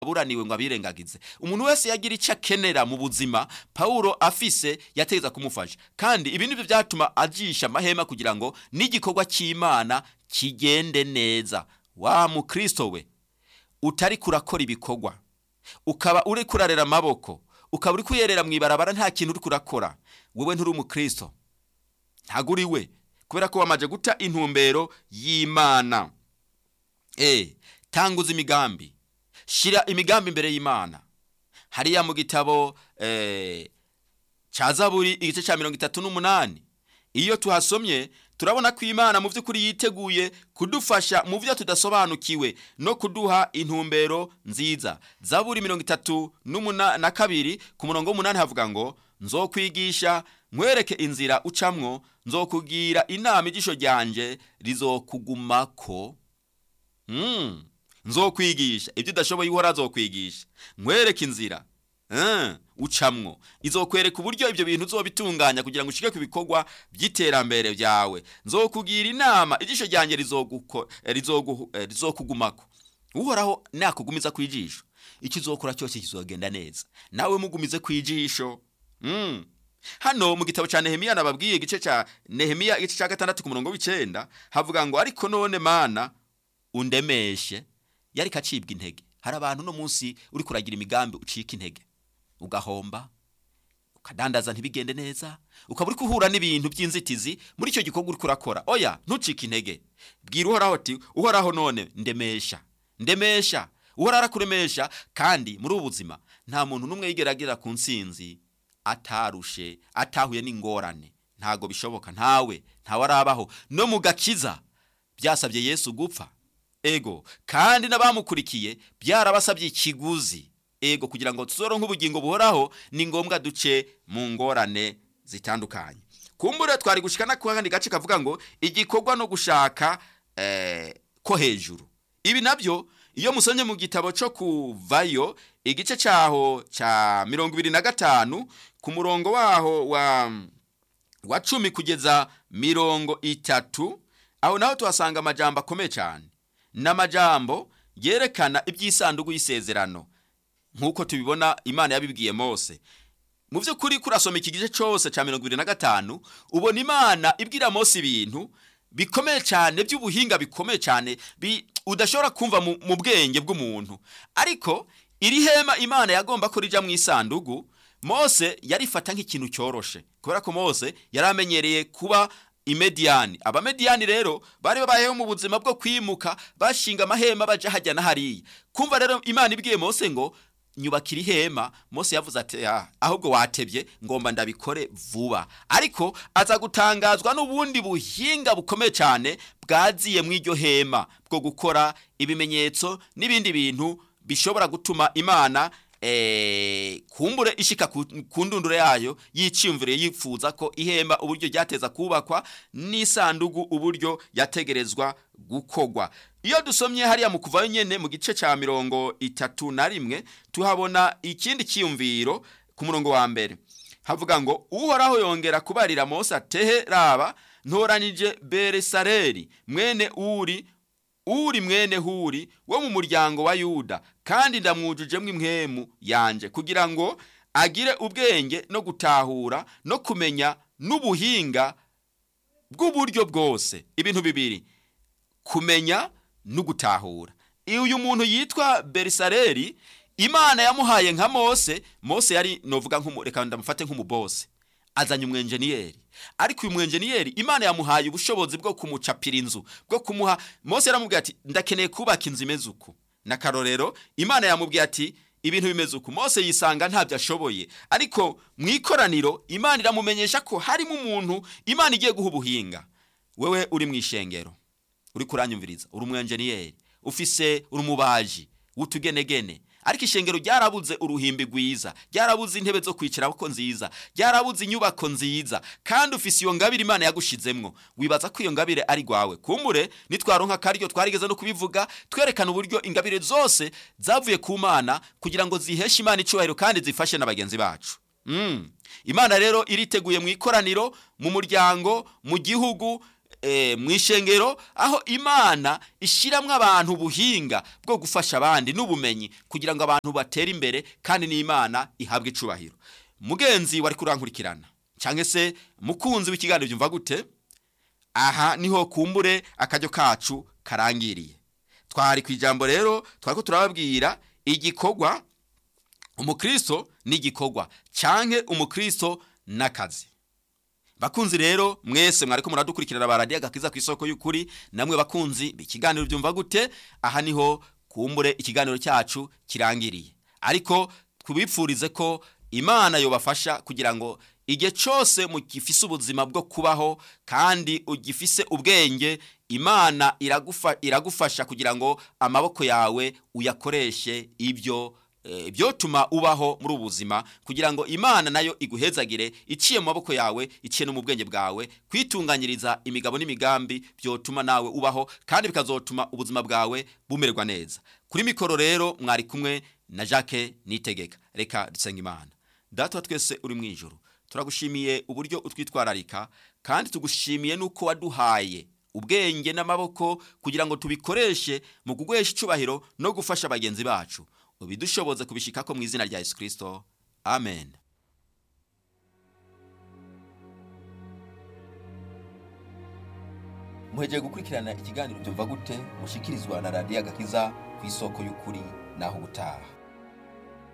buraniwe ngo abirengagize. Umuntu wese yagira icyo akenera mu buzima Paulo afise yategeza kumufasha, kandi ibi nibyo byatuma ajisha amahema kugira ngo n'igikorwa cy'Imana kigende neza. Wa mukristo we utari kurakora ibikorwa, ukaba uri kurarera amaboko, ukaba uri kuyerera mu ibarabara nta kintu uri kurakora, wewe nturi umukristo, ntago uri we, kubera ko wamaje guta intumbero y'Imana. Tanguza imigambi, shira imigambi imbere y'Imana. Hariya mu gitabo ca Zaburi igice ca 38, iyo tuhasomye turabona ko Imana mu vy'ukuri yiteguye kudufasha mu byo tudasobanukiwe no kuduha intumbero nziza. Zaburi 32 ku murongo w'8 havuga ngo, nzokwigisha nkwereke inzira ucamwo, nzokugira inama ijisho ryanje rizokugumako. Nzokwigisha ibyo udashoboye uhora azokwigisha, nkwereke inzira ucamwo, izokwereka uburyo ibyo bintu uzobitunganya kugira ngo ushike ku bikorwa by'iterambere byawe. Nzokugira inama ijisho ryanje rizokugumako. Uhoraho nakugumiza kwijisho, ikizokora cyose kizogenda neza, nawe mugumize kwijisho. Hano mu gitabo ca Nehemiya nababwiye igice ca Nehemiya igice ca 6 ku murongo w'9 havuga ngo, ariko none Mana undemeshe. Yari kacibwa intege. Hari abantu no munsi uri kuragira imigambi ucika intege, ugahomba, ukadandaza ntibigende neza, ukaba uri kuhura n'ibintu by'inzitizi muri icyo gikorwa uri kurakora. Oya, ntucike intege, bwira Uhoraho ati, Uhoraho none ndemesha. Uhoraho arakuremesha. Kandi muri ubu buzima nta muntu numwe yigeragira ku nsinzi atarushe, atahuye n'ingorane. Ntago bishoboka, ntawe arabaho. No mu gakiza byasabye Yesu gupfa, kandi n'abamukurikiye byarabasabye ikiguzi, kugira ngo tuzoronke ubugingo buhoraho ni ngombwa duce mu ngorane zitandukanye. Kumbura twari gushikana ku kandi gace kavuga ngo igikorwa no gushaka ko hejuru. Ibi nabyo iyo musonye mu gitabo cyo Kuvayo igice cyaho ca 25 ku murongo waho wa 10 kugeza 30, aho naho tuhasanga amajambo akomeye cyane, n'amajambo yerekana iby'isanduku y'isezerano nkuko tubibona Imana yabibwiye Mose. Mu by'ukuri kurasoma iki gice cyose ca 25 ubona Imana ibwira Mose ibintu bikomeye cyane, by'ubuhinga bikomeye cyane, udashobora kumva mu bwenge bw'umuntu. Ariko iri hema Imana yagomba ko rija mu isanduku, Mose yarifata nk'ikintu cyoroshe, kubera ko Mose yaramenyereye kuba Imediyani. Abamediyani rero bari babayeho mu buzima bwo kwimuka, bashinga amahema baje hajya na hariya. Kumva rero Imana ibwiye Mose ngo nyubakira ihema, Mose yavuze ati ahubwo watebye, ngomba ndabikore vuba. Ariko aza gutangazwa n'ubundi buhinga bukomeye cyane bwaziye mu iryo hema bwo gukora ibimenyetso n'ibindi bintu bishobora gutuma Imana kumbure ishika ku ndunduro yayo yiciyumvire yifuza ko ihema uburyo ryateza kubakwa n'isanduku uburyo yategerezwa gukogwa. Iyo dusomye hariya mu Kuvayo nyene mu gice ca 31 tuhabona ikindi kiyumviro ku murongo wa mbere. Havuga ngo, Uhoraho yongera kubarira Mose atehe raba ntoranije Beresaleri mwene Uri mwene Huri wo mu muryango wa Yuda, kandi ndamwujujemwe impwemu yanje kugira ngo agire ubwenge no gutahura no kumenya n'ubuhinga bw'uburyo bwose. Ibintu bibiri, kumenya no gutahura. Uyu muntu yitwa Beresaleri Imana yamuhaye nka Mose yari novuga reka ndamufate nk'umubose, azanye umwenjeniyeri. Ariko uyu mwenjeniyeri Imana yamuhaye ubushobozi bwo kumucapira inzu, bwo kumuha. Mose yaramubwiye ati ndakeneye kubaka inzu imeze uku, na karorero Imana yamubwiye ati ibintu bimeze uku. Mose yisanga ntabyo ashoboye, ariko mu ikoraniro Imana iramumenyesha ko harimo umuntu Imana igiye guha ubuhinga. Wewe uri mu ishengero, uri kuranyumviriza, uri umwenjeniyeri, ufise urumubaji wutugenegene, ariko ishengero ryarabuze uruhimbi rwiza, ryarabuze intebe zo kwicarako nziza, ryarabuze inyubako nziza, kandi ufise iyo ngabire Imana yagushizemwo. Wibaza ko iyo ngabire ari gwawe. Kumure nitwaronka karyo twarigeze no kubivuga, twerekana uburyo ingabire zose zavuye ku Mana kugira ngo ziheshe Imana icubahiro kandi zifashe n'abagenzi bacu. Imana rero iriteguye mu ikoraniro, mu muryango, mu gihugu, mw'ishengero aho Imana ishiramwe abantu ubuhinga bwo gufasha abandi n'ubumenyi kugira ngo abantu batere imbere kandi n'Imana ihabwe icubahiro. Mugenzi wari kurankurikirana canke se mukunzi w'ikiganiro byumva gute, aha niho kumbure akaryo kacu karangiriye. Twari kwijambo rero twariko turababwira igikorwa umukristo n'igikorwa canke umukristo n'akazi. Bakunzi rero mwese mwariko muradukurikirana baradiyo agakiza ku isoko y'ukuri, namwe bakunzi b'ikiganiro byumva gute, aha niho kumbure ikiganiro cyacu kirangiriye. Ariko twibipfurize ko Imana yobafasha kugira ngo igihe cyose mugifise ubuzima bwo kubaho kandi ugifise ubwenge, Imana iragufasha kugira ngo amaboko yawe uyakoreshe ibyo byotuma ubaho muri ubuzima, kugira ngo Imana nayo iguhezagire iciye mu maboko yawe, iciye no mu bwenge bwawe, kwitunganyiriza imigabo n'imigambi byotuma nawe ubaho kandi bikazotuma ubuzima bwawe bumererwa neza. Kuri mikoro rero mwari kumwe na Jacques Nitegeka. Reka dusenga Imana. Data twese uri mu ijuru, turagushimiye uburyo utwitwararika kandi tugushimiye nuko waduhaye ubwenge n'amaboko kugira ngo tubikoreshe mu kugwesha icubahiro no gufasha bagenzi bacu. Ubidushoboze kubishikako mu izina rya Yesu Kristo. Amen. Muhejeje gukurikirana ikiganiro byumva gute mushikirizwa na radiyo agakiza ku isoko y'ukuri naho ubutaha.